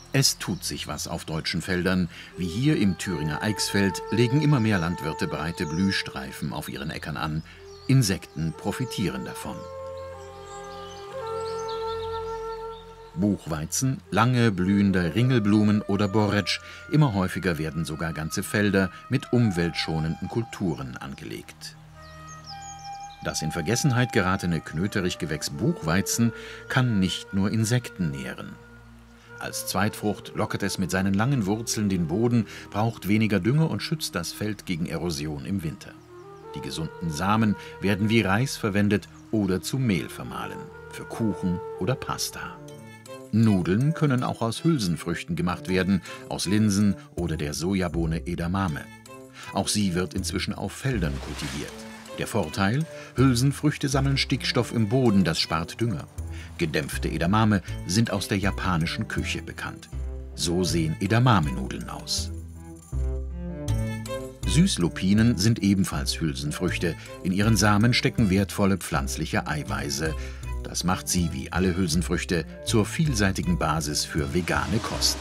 Es tut sich was auf deutschen Feldern. Wie hier im Thüringer Eichsfeld legen immer mehr Landwirte breite Blühstreifen auf ihren Äckern an. Insekten profitieren davon. Buchweizen, lange blühende Ringelblumen oder Borretsch. Immer häufiger werden sogar ganze Felder mit umweltschonenden Kulturen angelegt. Das in Vergessenheit geratene Knöterichgewächs Buchweizen kann nicht nur Insekten nähren. Als Zweitfrucht lockert es mit seinen langen Wurzeln den Boden, braucht weniger Dünger und schützt das Feld gegen Erosion im Winter. Die gesunden Samen werden wie Reis verwendet oder zu Mehl vermahlen, für Kuchen oder Pasta. Nudeln können auch aus Hülsenfrüchten gemacht werden, aus Linsen oder der Sojabohne Edamame. Auch sie wird inzwischen auf Feldern kultiviert. Der Vorteil: Hülsenfrüchte sammeln Stickstoff im Boden, das spart Dünger. Gedämpfte Edamame sind aus der japanischen Küche bekannt. So sehen Edamame-Nudeln aus. Süßlupinen sind ebenfalls Hülsenfrüchte. In ihren Samen stecken wertvolle pflanzliche Eiweiße. Das macht sie, wie alle Hülsenfrüchte, zur vielseitigen Basis für vegane Kost.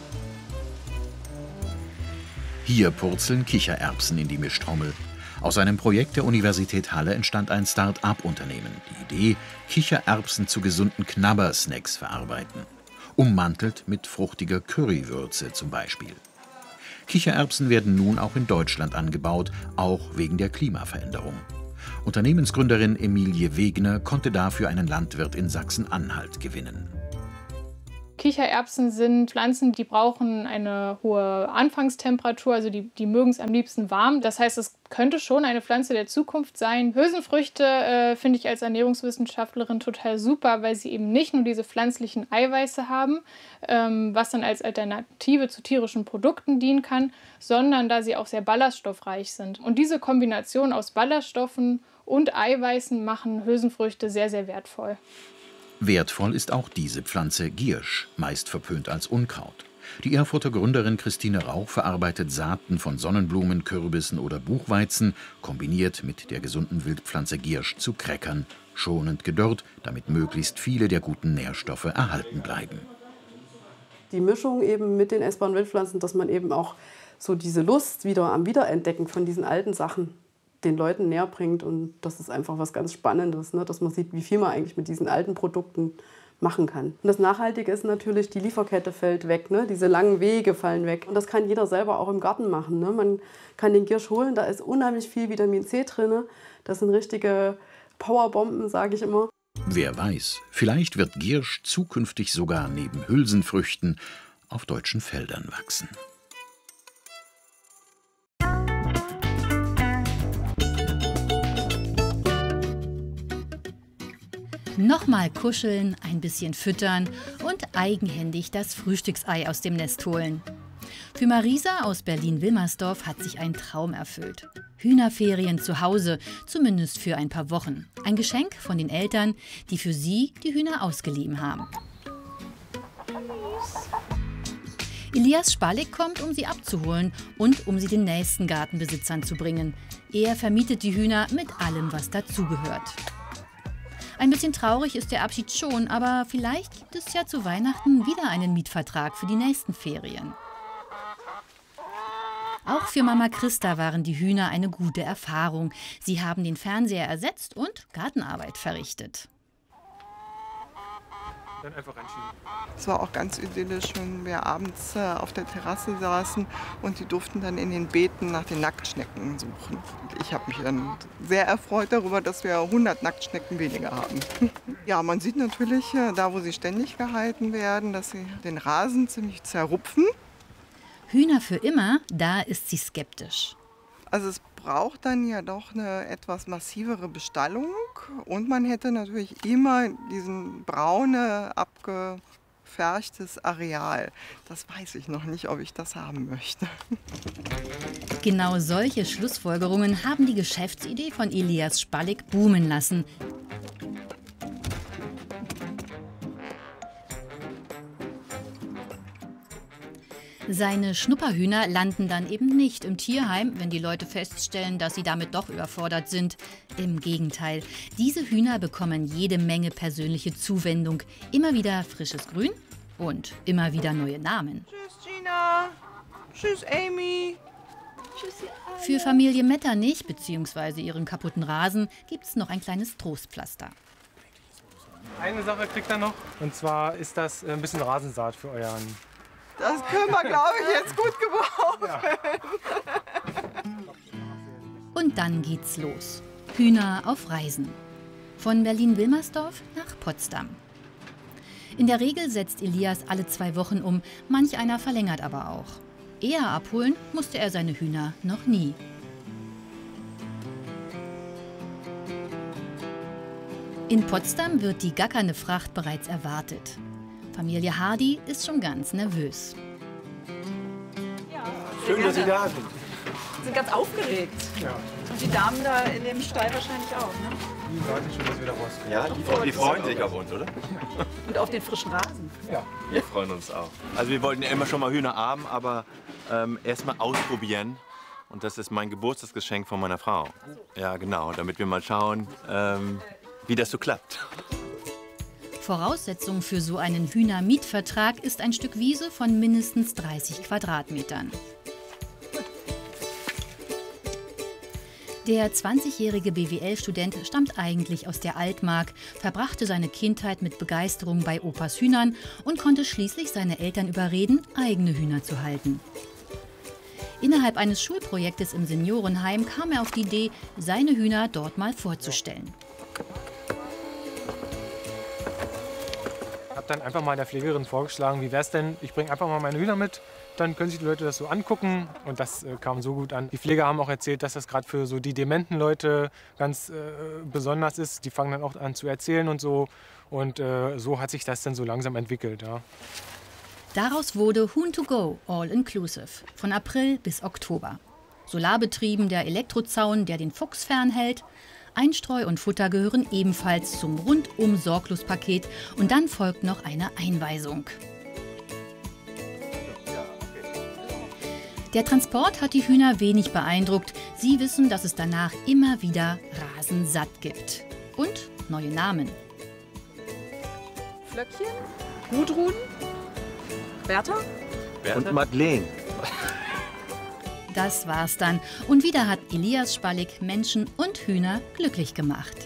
Hier purzeln Kichererbsen in die Mischtrommel. Aus einem Projekt der Universität Halle entstand ein Start-up-Unternehmen. Die Idee: Kichererbsen zu gesunden Knabbersnacks verarbeiten. Ummantelt mit fruchtiger Currywürze zum Beispiel. Kichererbsen werden nun auch in Deutschland angebaut, auch wegen der Klimaveränderung. Unternehmensgründerin Emilie Wegner konnte dafür einen Landwirt in Sachsen-Anhalt gewinnen. Kichererbsen sind Pflanzen, die brauchen eine hohe Anfangstemperatur, also die mögen es am liebsten warm. Das heißt, es könnte schon eine Pflanze der Zukunft sein. Hülsenfrüchte finde ich als Ernährungswissenschaftlerin total super, weil sie eben nicht nur diese pflanzlichen Eiweiße haben, was dann als Alternative zu tierischen Produkten dienen kann, sondern da sie auch sehr ballaststoffreich sind. Und diese Kombination aus Ballaststoffen und Eiweißen machen Hülsenfrüchte sehr, sehr wertvoll. Wertvoll ist auch diese Pflanze Giersch, meist verpönt als Unkraut. Die Erfurter Gründerin Christine Rauch verarbeitet Saaten von Sonnenblumen, Kürbissen oder Buchweizen, kombiniert mit der gesunden Wildpflanze Giersch zu Crackern, schonend gedörrt, damit möglichst viele der guten Nährstoffe erhalten bleiben. Die Mischung eben mit den essbaren Wildpflanzen, dass man eben auch so diese Lust wieder am Wiederentdecken von diesen alten Sachen den Leuten näher bringt. Und das ist einfach was ganz Spannendes, ne? Dass man sieht, wie viel man eigentlich mit diesen alten Produkten machen kann. Und das Nachhaltige ist natürlich, die Lieferkette fällt weg, ne? Diese langen Wege fallen weg. Und das kann jeder selber auch im Garten machen, ne? Man kann den Giersch holen, da ist unheimlich viel Vitamin C drin. Das sind richtige Powerbomben, sage ich immer. Wer weiß, vielleicht wird Giersch zukünftig sogar neben Hülsenfrüchten auf deutschen Feldern wachsen. Nochmal kuscheln, ein bisschen füttern und eigenhändig das Frühstücksei aus dem Nest holen. Für Marisa aus Berlin-Wilmersdorf hat sich ein Traum erfüllt. Hühnerferien zu Hause, zumindest für ein paar Wochen. Ein Geschenk von den Eltern, die für sie die Hühner ausgeliehen haben. Elias Spalik kommt, um sie abzuholen und um sie den nächsten Gartenbesitzern zu bringen. Er vermietet die Hühner mit allem, was dazugehört. Ein bisschen traurig ist der Abschied schon, aber vielleicht gibt es ja zu Weihnachten wieder einen Mietvertrag für die nächsten Ferien. Auch für Mama Christa waren die Hühner eine gute Erfahrung. Sie haben den Fernseher ersetzt und Gartenarbeit verrichtet. Dann einfach reinschieben. Es war auch ganz idyllisch, wenn wir abends auf der Terrasse saßen und die durften dann in den Beeten nach den Nacktschnecken suchen. Ich habe mich dann sehr erfreut darüber, dass wir 100 Nacktschnecken weniger haben. Ja, man sieht natürlich, da wo sie ständig gehalten werden, dass sie den Rasen ziemlich zerrupfen. Hühner für immer, da ist sie skeptisch. Also es braucht dann ja doch eine etwas massivere Bestallung und man hätte natürlich immer diesen braune, abgefärchtes Areal. Das weiß ich noch nicht, ob ich das haben möchte. Genau solche Schlussfolgerungen haben die Geschäftsidee von Elias Spalik boomen lassen. Seine Schnupperhühner landen dann eben nicht im Tierheim, wenn die Leute feststellen, dass sie damit doch überfordert sind. Im Gegenteil, diese Hühner bekommen jede Menge persönliche Zuwendung. Immer wieder frisches Grün Und immer wieder neue Namen. Tschüss Gina, tschüss Amy. Für Familie Metternich bzw. ihren kaputten Rasen gibt es noch ein kleines Trostpflaster. Eine Sache kriegt er noch, und zwar ist das ein bisschen Rasensaat für euren... Das können wir, glaube ich, jetzt gut gebrauchen. Ja. Und dann geht's los. Hühner auf Reisen. Von Berlin-Wilmersdorf nach Potsdam. In der Regel setzt Elias alle 2 Wochen um, manch einer verlängert aber auch. Eher abholen musste er seine Hühner noch nie. In Potsdam wird die gackernde Fracht bereits erwartet. Familie Hardy ist schon ganz nervös. Schön, dass Sie da sind. Wir sind ganz aufgeregt. Ja. Und die Damen da in dem Stall wahrscheinlich auch, ne? Die warten schon, dass wir da rauskommen. Ja, die freuen sich auf uns, oder? Und auf den frischen Rasen. Ja. Wir freuen uns auch. Also wir wollten ja immer schon mal Hühner haben, aber erst mal ausprobieren. Und das ist mein Geburtstagsgeschenk von meiner Frau. Ja, genau, damit wir mal schauen, wie das so klappt. Voraussetzung für so einen Hühnermietvertrag ist ein Stück Wiese von mindestens 30 Quadratmetern. Der 20-jährige BWL-Student stammt eigentlich aus der Altmark, verbrachte seine Kindheit mit Begeisterung bei Opas Hühnern und konnte schließlich seine Eltern überreden, eigene Hühner zu halten. Innerhalb eines Schulprojektes im Seniorenheim kam er auf die Idee, seine Hühner dort mal vorzustellen. Ich habe dann einfach mal der Pflegerin vorgeschlagen, wie wäre es denn, ich bringe einfach mal meine Hühner mit, dann können sich die Leute das so angucken und das kam so gut an. Die Pfleger haben auch erzählt, dass das gerade für so die dementen Leute ganz besonders ist. Die fangen dann auch an zu erzählen und so so hat sich das dann so langsam entwickelt. Ja. Daraus wurde Huhn to go, all inclusive, von April bis Oktober. Solarbetrieben der Elektrozaun, der den Fuchs fernhält. Einstreu und Futter gehören ebenfalls zum Rundum-Sorglos-Paket und dann folgt noch eine Einweisung. Der Transport hat die Hühner wenig beeindruckt. Sie wissen, dass es danach immer wieder rasensatt gibt. Und neue Namen. Flöckchen, Gudrun, Bertha. Und Madeleine. Das war's dann. Und wieder hat Elias Spallig Menschen und Hühner glücklich gemacht.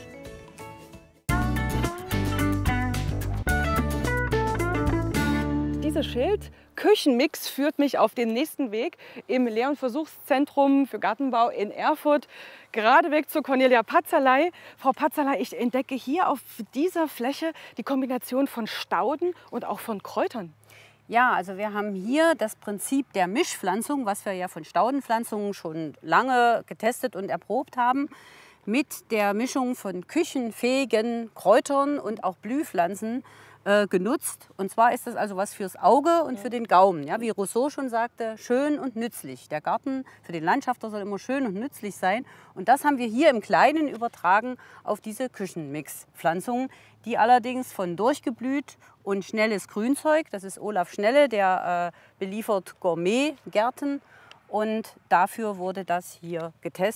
Dieses Schild Küchenmix führt mich auf den nächsten Weg im Lehr- und Versuchszentrum für Gartenbau in Erfurt. Geradeweg zur Cornelia Patzerley. Frau Patzerley, ich entdecke hier auf dieser Fläche die Kombination von Stauden und auch von Kräutern. Ja, also wir haben hier das Prinzip der Mischpflanzung, was wir ja von Staudenpflanzungen schon lange getestet und erprobt haben, mit der Mischung von küchenfähigen Kräutern und auch Blühpflanzen genutzt. Und zwar ist das also was fürs Auge und für den Gaumen. Ja, wie Rousseau schon sagte, schön und nützlich. Der Garten für den Landschafter soll immer schön und nützlich sein. Und das haben wir hier im Kleinen übertragen auf diese Küchenmix-Pflanzungen, die allerdings von durchgeblüht und schnelles Grünzeug, das ist Olaf Schnelle, der beliefert Gourmet-Gärten. Und dafür wurde das hier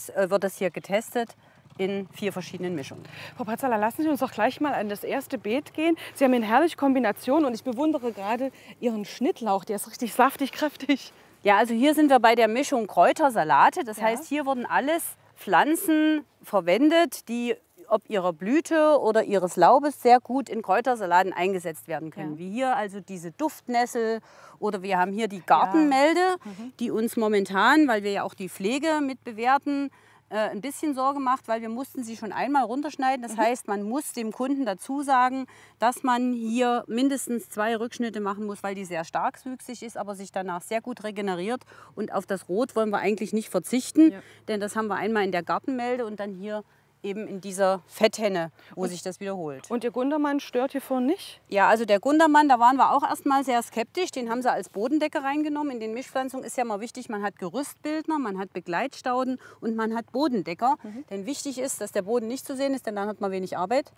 getestet in 4 verschiedenen Mischungen. Frau Patzerley, lassen Sie uns doch gleich mal an das erste Beet gehen. Sie haben eine herrliche Kombination und ich bewundere gerade Ihren Schnittlauch. Der ist richtig saftig, kräftig. Ja, also hier sind wir bei der Mischung Kräutersalate. Das heißt, hier wurden alles Pflanzen verwendet, die ob ihrer Blüte oder ihres Laubes sehr gut in Kräutersalaten eingesetzt werden können. Wie hier also diese Duftnessel oder wir haben hier die Gartenmelde, die uns momentan, weil wir ja auch die Pflege mit bewerten, ein bisschen Sorge macht, weil wir mussten sie schon einmal runterschneiden. Das heißt, man muss dem Kunden dazu sagen, dass man hier mindestens 2 Rückschnitte machen muss, weil die sehr starkwüchsig ist, aber sich danach sehr gut regeneriert. Und auf das Rot wollen wir eigentlich nicht verzichten, denn das haben wir einmal in der Gartenmelde und dann hier eben in dieser Fetthenne, wo sich das wiederholt. Und Ihr Gundermann stört hier vorne nicht? Ja, also der Gundermann, da waren wir auch erstmal sehr skeptisch. Den haben sie als Bodendecke reingenommen. In den Mischpflanzungen ist ja mal wichtig, man hat Gerüstbildner, man hat Begleitstauden und man hat Bodendecker. Denn wichtig ist, dass der Boden nicht zu sehen ist, denn dann hat man wenig Arbeit.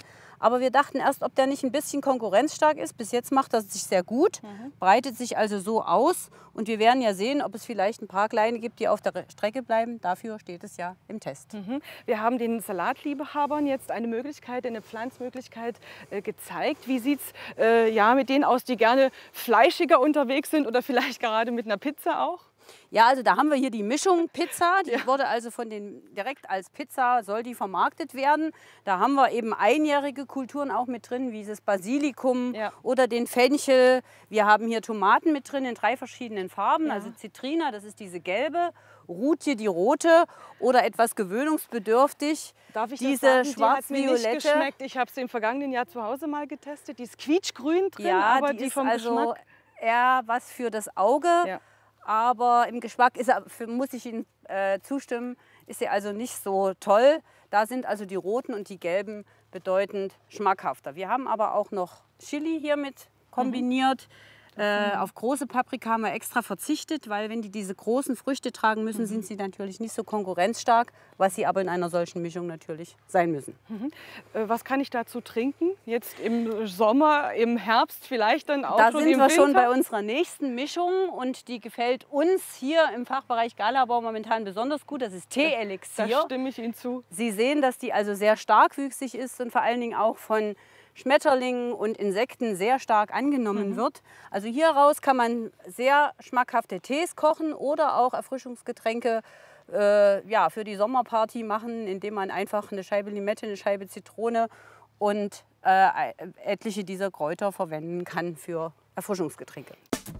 Aber wir dachten erst, ob der nicht ein bisschen konkurrenzstark ist. Bis jetzt macht er sich sehr gut, breitet sich also so aus. Und wir werden ja sehen, ob es vielleicht ein paar kleine gibt, die auf der Strecke bleiben. Dafür steht es ja im Test. Wir haben den Salatliebehabern jetzt eine Möglichkeit, eine Pflanzmöglichkeit gezeigt. Wie sieht es mit denen aus, die gerne fleischiger unterwegs sind oder vielleicht gerade mit einer Pizza auch? Ja, also da haben wir hier die Mischung Pizza. Die wurde also von den direkt als Pizza, soll die vermarktet werden. Da haben wir eben einjährige Kulturen auch mit drin, wie das Basilikum oder den Fenchel. Wir haben hier Tomaten mit drin in 3 verschiedenen Farben. Also Citrina, das ist diese gelbe, Rutie, die rote oder etwas gewöhnungsbedürftig. Darf ich diese schwarz-violette? Geschmeckt. Ich habe sie im vergangenen Jahr zu Hause mal getestet. Die ist quietschgrün drin, aber die vom also Geschmack eher was für das Auge. Ja. Aber im Geschmack muss ich Ihnen zustimmen, ist sie also nicht so toll. Da sind also die roten und die gelben bedeutend schmackhafter. Wir haben aber auch noch Chili hier mit kombiniert. Auf große Paprika haben wir extra verzichtet, weil wenn die diese großen Früchte tragen müssen, sind sie natürlich nicht so konkurrenzstark, was sie aber in einer solchen Mischung natürlich sein müssen. Was kann ich dazu trinken? Jetzt im Sommer, im Herbst vielleicht dann auch da schon im im Winter? Da sind wir Winter? schon bei unserer nächsten Mischung und die gefällt uns hier im Fachbereich Galabau momentan besonders gut. Das ist Tee-Elixier. Da stimme ich Ihnen zu. Sie sehen, dass die also sehr starkwüchsig ist und vor allen Dingen auch von Schmetterlingen und Insekten sehr stark angenommen wird. Also hieraus kann man sehr schmackhafte Tees kochen oder auch Erfrischungsgetränke für die Sommerparty machen, indem man einfach eine Scheibe Limette, eine Scheibe Zitrone und etliche dieser Kräuter verwenden kann für Erfrischungsgetränke.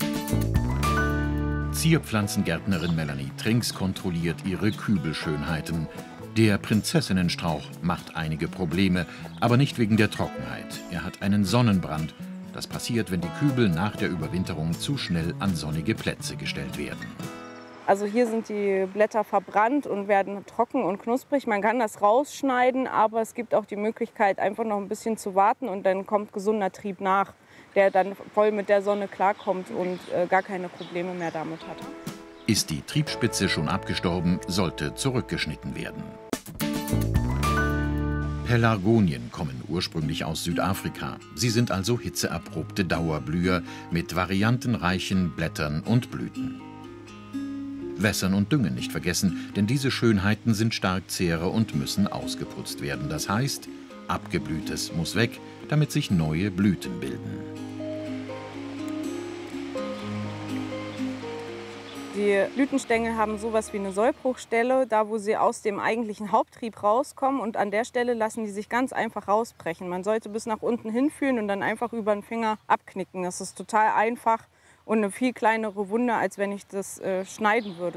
Zierpflanzengärtnerin Melanie Trinks kontrolliert ihre Kübelschönheiten. Der Prinzessinnenstrauch macht einige Probleme, aber nicht wegen der Trockenheit. Er hat einen Sonnenbrand. Das passiert, wenn die Kübel nach der Überwinterung zu schnell an sonnige Plätze gestellt werden. Also hier sind die Blätter verbrannt und werden trocken und knusprig. Man kann das rausschneiden, aber es gibt auch die Möglichkeit, einfach noch ein bisschen zu warten und dann kommt gesunder Trieb nach, der dann voll mit der Sonne klarkommt und gar keine Probleme mehr damit hat. Ist die Triebspitze schon abgestorben, sollte zurückgeschnitten werden. Pelargonien kommen ursprünglich aus Südafrika. Sie sind also hitzeerprobte Dauerblüher mit variantenreichen Blättern und Blüten. Wässern und Düngen nicht vergessen, denn diese Schönheiten sind Starkzehrer und müssen ausgeputzt werden. Das heißt, Abgeblühtes muss weg, damit sich neue Blüten bilden. Die Blütenstängel haben sowas wie eine Sollbruchstelle, da wo sie aus dem eigentlichen Haupttrieb rauskommen. Und an der Stelle lassen die sich ganz einfach rausbrechen. Man sollte bis nach unten hinführen und dann einfach über den Finger abknicken. Das ist total einfach und eine viel kleinere Wunde, als wenn ich das schneiden würde.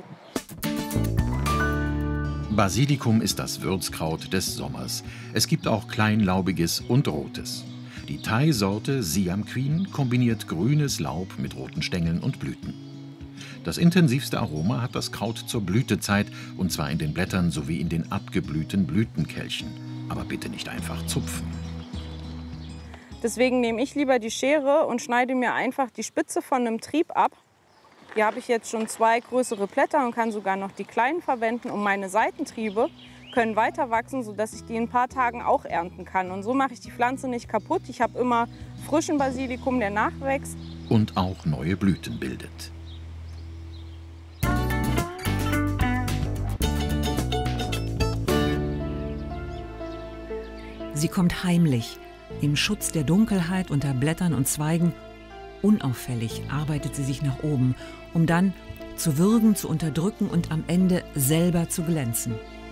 Basilikum ist das Würzkraut des Sommers. Es gibt auch kleinlaubiges und rotes. Die Thai-Sorte Siam Queen kombiniert grünes Laub mit roten Stängeln und Blüten. Das intensivste Aroma hat das Kraut zur Blütezeit, und zwar in den Blättern sowie in den abgeblühten Blütenkelchen. Aber bitte nicht einfach zupfen. Deswegen nehme ich lieber die Schere und schneide mir einfach die Spitze von einem Trieb ab. Hier habe ich jetzt schon 2 größere Blätter und kann sogar noch die kleinen verwenden. Und meine Seitentriebe können weiter wachsen, sodass ich die in ein paar Tagen auch ernten kann. Und so mache ich die Pflanze nicht kaputt. Ich habe immer frischen Basilikum, der nachwächst. Und auch neue Blüten bildet. Sie kommt heimlich, im Schutz der Dunkelheit unter Blättern und Zweigen. Unauffällig arbeitet sie sich nach oben, um dann zu würgen, zu unterdrücken und am Ende selber zu glänzen.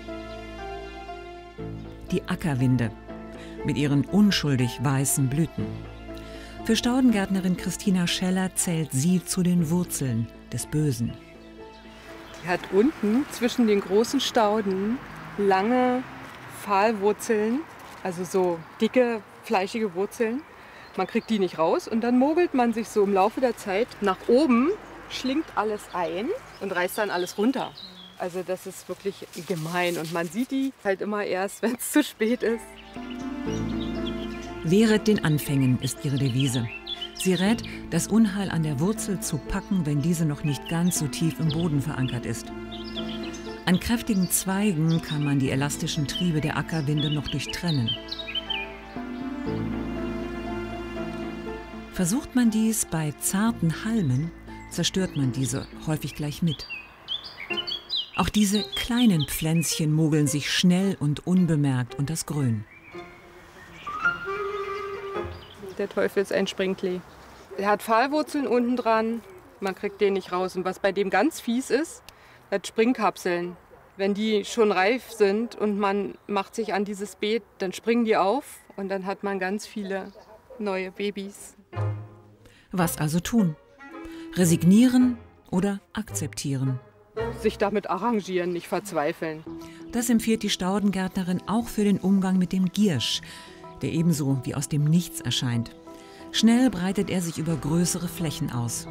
Die Ackerwinde mit ihren unschuldig weißen Blüten. Für Staudengärtnerin Christina Scheller zählt sie zu den Wurzeln des Bösen. Die hat unten zwischen den großen Stauden lange Pfahlwurzeln, also so dicke, fleischige Wurzeln. Man kriegt die nicht raus und dann mogelt man sich so im Laufe der Zeit nach oben, schlingt alles ein und reißt dann alles runter. Also das ist wirklich gemein und man sieht die halt immer erst, wenn es zu spät ist. Wehret den Anfängen ist ihre Devise. Sie rät, das Unheil an der Wurzel zu packen, wenn diese noch nicht ganz so tief im Boden verankert ist. An kräftigen Zweigen kann man die elastischen Triebe der Ackerwinde noch durchtrennen. Versucht man dies bei zarten Halmen, zerstört man diese häufig gleich mit. Auch diese kleinen Pflänzchen mogeln sich schnell und unbemerkt unter das Grün. Der Teufel ist ein Sprinklee. Er hat Pfahlwurzeln unten dran, man kriegt den nicht raus. Und was bei dem ganz fies ist, er hat Springkapseln. Wenn die schon reif sind und man macht sich an dieses Beet, dann springen die auf und dann hat man ganz viele neue Babys. Was also tun? Resignieren oder akzeptieren? Sich damit arrangieren, nicht verzweifeln. Das empfiehlt die Staudengärtnerin auch für den Umgang mit dem Giersch, der ebenso wie aus dem Nichts erscheint. Schnell breitet er sich über größere Flächen aus.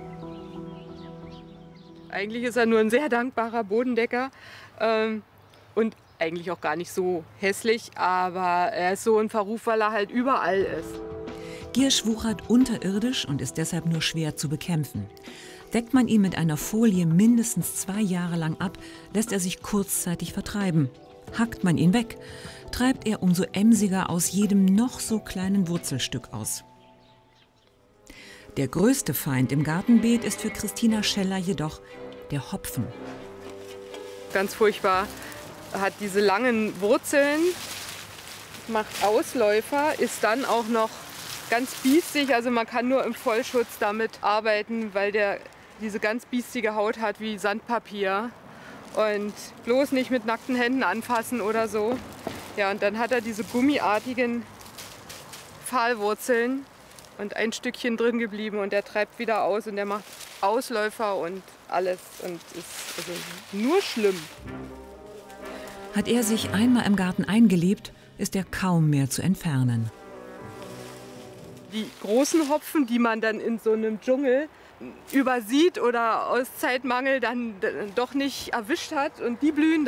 Eigentlich ist er nur ein sehr dankbarer Bodendecker und eigentlich auch gar nicht so hässlich, aber er ist so in Verruf, weil er halt überall ist. Giersch wuchert unterirdisch und ist deshalb nur schwer zu bekämpfen. Deckt man ihn mit einer Folie mindestens 2 Jahre lang ab, lässt er sich kurzzeitig vertreiben. Hackt man ihn weg, treibt er umso emsiger aus jedem noch so kleinen Wurzelstück aus. Der größte Feind im Gartenbeet ist für Christina Scheller jedoch der Hopfen. Ganz furchtbar. Er hat diese langen Wurzeln, macht Ausläufer, ist dann auch noch ganz biestig. Also man kann nur im Vollschutz damit arbeiten, weil der diese ganz biestige Haut hat wie Sandpapier. Und bloß nicht mit nackten Händen anfassen oder so. Ja, und dann hat er diese gummiartigen Pfahlwurzeln und ein Stückchen drin geblieben und der treibt wieder aus und der macht Ausläufer und alles und ist also nur schlimm. Hat er sich einmal im Garten eingelebt, ist er kaum mehr zu entfernen. Die großen Hopfen, die man dann in so einem Dschungel übersieht oder aus Zeitmangel dann doch nicht erwischt hat und die blühen